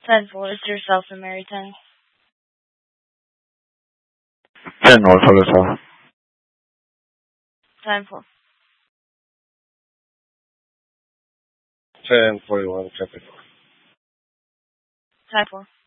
10-4 is yourself and Mary 10. 10 North Hotel. 10-4. 10-41 Capital. 10-4.